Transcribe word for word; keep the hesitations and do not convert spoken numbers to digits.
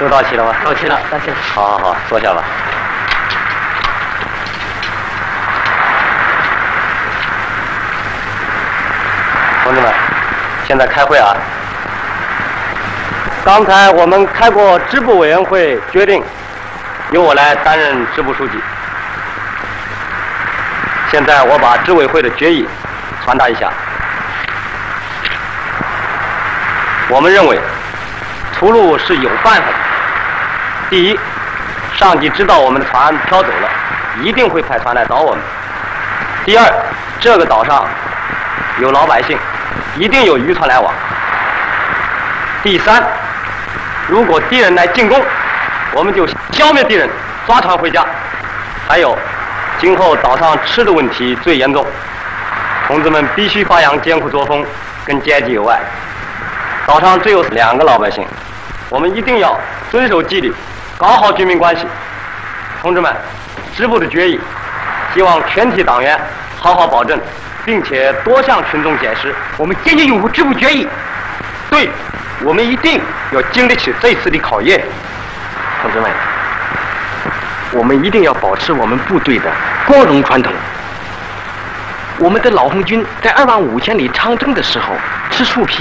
都到齐了吗？ 到齐了，到齐了。 好好好，坐下吧。同志们，现在开会啊。刚才我们开过支部委员会，决定由我来担任支部书记。现在我把支委会的决议传达一下。我们认为出路是有办法的。第一，上级知道我们的船漂走了，一定会派船来找我们。第二，这个岛上有老百姓，一定有渔船来往。第三，如果敌人来进攻，我们就消灭敌人，抓船回家。还有，今后岛上吃的问题最严重，同志们必须发扬艰苦作风，跟阶级有爱。岛上只有两个老百姓，我们一定要遵守纪律，搞好居民关系。同志们，支部的决议，希望全体党员好好保证，并且多向群众解释。 我们坚决拥护支部决议。 对，我们一定要经得起这次的考验。 同志们，我们一定要保持我们部队的光荣传统。我们的老红军在二万五千里长征的时候吃树皮